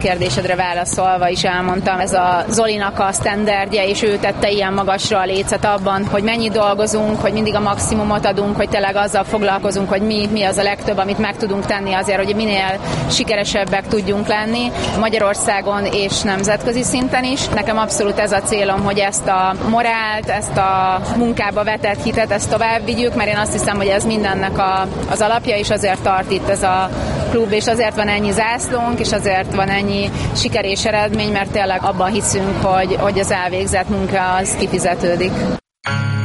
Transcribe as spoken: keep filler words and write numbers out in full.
Kérdésedre válaszolva is elmondtam, ez a Zolinak a sztenderdje, és ő tette ilyen magasra a lécet abban, hogy mennyit dolgozunk, hogy mindig a maximumot adunk, hogy tényleg azzal foglalkozunk, hogy mi, mi az a legtöbb, amit meg tudunk tenni azért, hogy minél sikeresebbek tudjunk lenni Magyarországon és nemzetközi szinten is. Nekem abszolút ez a célom, hogy ezt a morált, ezt a munkába vetett hitet, ezt tovább vigyük, mert én azt hiszem, hogy ez mindennek a, az alapja, és azért tart itt ez a klub, és azért van ennyi zászlónk, és azért van ennyi siker és eredmény, mert tényleg abban hiszünk, hogy, hogy az elvégzett munka az kifizetődik.